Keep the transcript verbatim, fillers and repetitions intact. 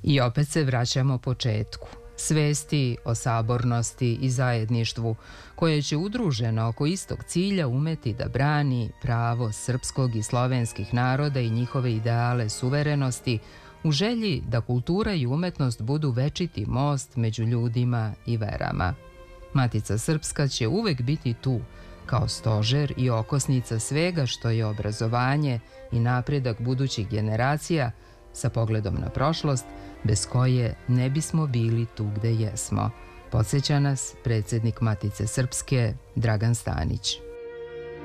I opet se vraćamo početku. Svesti o sabornosti i zajedništvu, koje će udruženo oko istog cilja umeti da brani pravo srpskog i slovenskih naroda i njihove ideale suverenosti, u želji da kultura i umetnost budu večiti most među ljudima i verama. Matica Srpska će uvek biti tu, kao stožer i okosnica svega što je obrazovanje i napredak budućih generacija, sa pogledom na prošlost, bez koje ne bismo bili tu gde jesmo. Podsjeća nas predsjednik Matice Srpske Dragan Stanić.